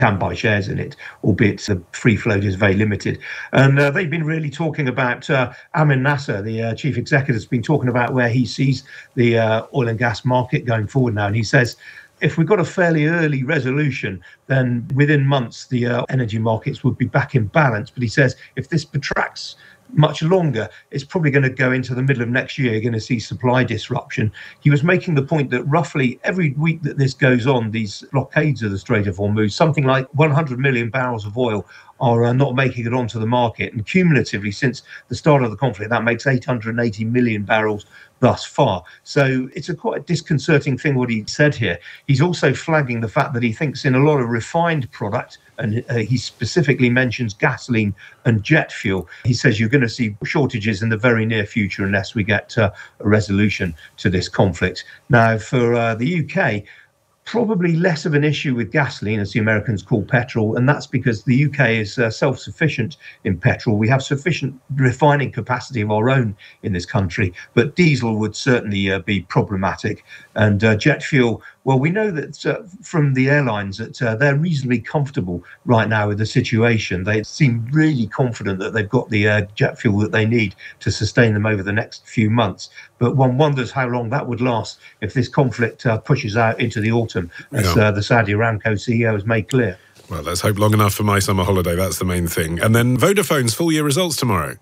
can buy shares in it, albeit the free float is very limited. And they've been really talking about Amin Nasser, the chief executive, has been talking about where he sees the oil and gas market going forward now. And he says, if we've got a fairly early resolution, then within months, the energy markets would be back in balance. But he says if this protracts much longer, it's probably going to go into the middle of next year. You're going to see supply disruption. He was making the point that roughly every week that this goes on, these blockades of the Strait of Hormuz, something like 100 million barrels of oil are not making it onto the market. And cumulatively, since the start of the conflict, that makes 880 million barrels thus far. So it's a quite disconcerting thing what he said here. He's also flagging the fact that he thinks in a lot of refined product, and he specifically mentions gasoline and jet fuel, he says you're going to see shortages in the very near future unless we get a resolution to this conflict. Now, for the UK, probably less of an issue with gasoline, as the Americans call petrol, and that's because the UK is self-sufficient in petrol. We have sufficient refining capacity of our own in this country, but diesel would certainly be problematic. And jet fuel, well, we know that from the airlines that they're reasonably comfortable right now with the situation. They seem really confident that they've got the jet fuel that they need to sustain them over the next few months. But one wonders how long that would last if this conflict pushes out into the autumn, as the Saudi Aramco CEO has made clear. Well, let's hope long enough for my summer holiday. That's the main thing. And then Vodafone's full-year results tomorrow.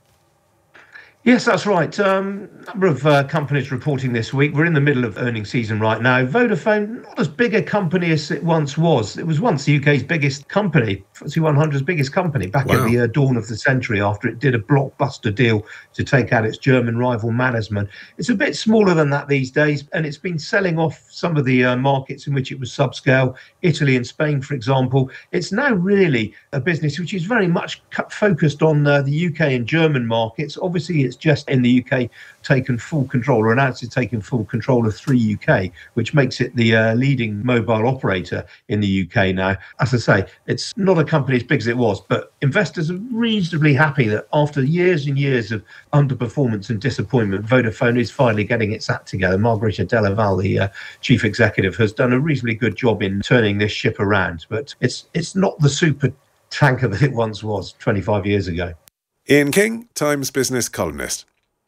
Yes, that's right. Number of companies reporting this week. We're in the middle of earnings season right now. Vodafone, not as big a company as it once was. It was once the UK's biggest company, FTSE 100's biggest company, back at the dawn of the century after it did a blockbuster deal to take out its German rival Mannesmann. It's a bit smaller than that these days, and it's been selling off some of the markets in which it was subscale, Italy and Spain, for example. It's now really a business which is very much focused on the UK and German markets. Obviously, it's just in the UK taken full control, or announced it's taken full control of Three UK, which makes it the leading mobile operator in the UK now. As I say, it's not a company as big as it was, but investors are reasonably happy that after years and years of underperformance and disappointment, Vodafone is finally getting its act together. Margherita Della Valle, the chief executive, has done a reasonably good job in turning this ship around, but it's not the super tanker that it once was 25 years ago. Ian King, Times business columnist.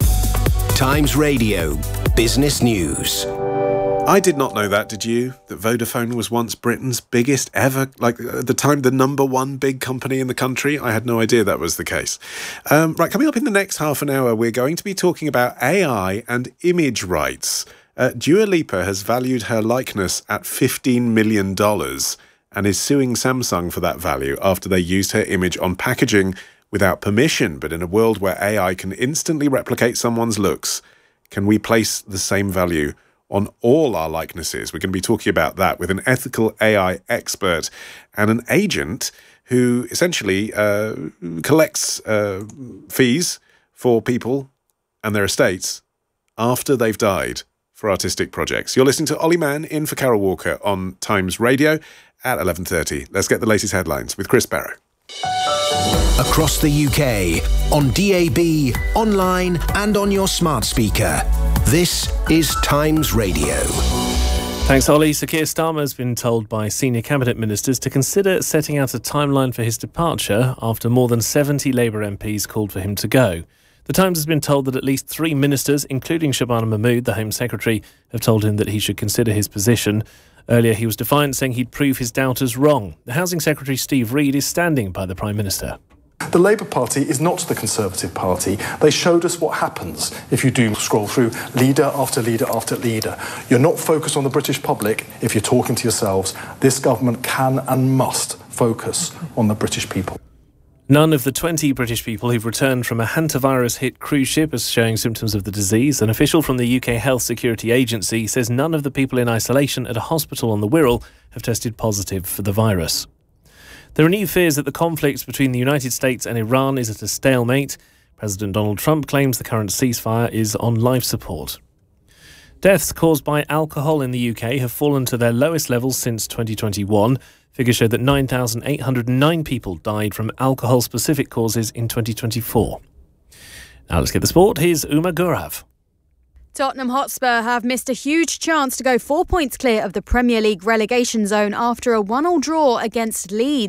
Times Radio Business News. I did not know that, did you? That Vodafone was once Britain's biggest ever, like at the time, the number one big company in the country. I had no idea that was the case. Right, coming up in the next half an hour, we're going to be talking about AI and image rights. Dua Lipa has valued her likeness at $15 million and is suing Samsung for that value after they used her image on packaging without permission. But in a world where AI can instantly replicate someone's looks, can we place the same value on all our likenesses? We're going to be talking about that with an ethical AI expert and an agent who essentially collects fees for people and their estates after they've died for artistic projects. You're listening to Ollie Mann in for Carol Walker on Times Radio at 11:30. Let's get the latest headlines with Chris Barrow. Across the UK, on DAB, online and on your smart speaker. This is Times Radio. Thanks, Ollie. Sir Keir Starmer has been told by senior cabinet ministers to consider setting out a timeline for his departure after more than 70 Labour MPs called for him to go. The Times has been told that at least 3 ministers, including Shabana Mahmood, the Home Secretary, have told him that he should consider his position. Earlier, he was defiant, saying he'd prove his doubters wrong. The Housing Secretary, Steve Reed, is standing by the Prime Minister. The Labour Party is not the Conservative Party. They showed us what happens if you do scroll through leader after leader after leader. You're not focused on the British public if you're talking to yourselves. This government can and must focus on the British people. None of the 20 British people who've returned from a hantavirus-hit cruise ship is showing symptoms of the disease. An official from the UK Health Security Agency says none of the people in isolation at a hospital on the Wirral have tested positive for the virus. There are new fears that the conflict between the United States and Iran is at a stalemate. President Donald Trump claims the current ceasefire is on life support. Deaths caused by alcohol in the UK have fallen to their lowest levels since 2021. Figures show that 9,809 people died from alcohol-specific causes in 2024. Now let's get the sport. Here's Uma Gaurav. Tottenham Hotspur have missed a huge chance to go 4 points clear of the Premier League relegation zone after a 1-1 draw against Leeds.